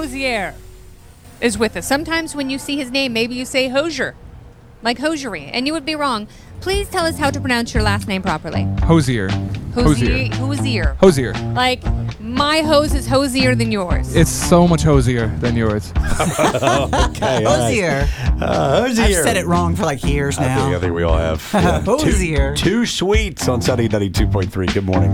Hosier is with us. Sometimes when you see his name, maybe you say Hosier, like hosiery, and you would be wrong. Please tell us how to pronounce your last name properly. Hosier. Hosier. Hosier. Like, my hose is hosier than yours. It's so much hosier than yours. Okay. Hosier. Hosier. I've said it wrong for like years now. I think we all have. Yeah. Hosier. Two sweets on Sunny 92.3. Good morning.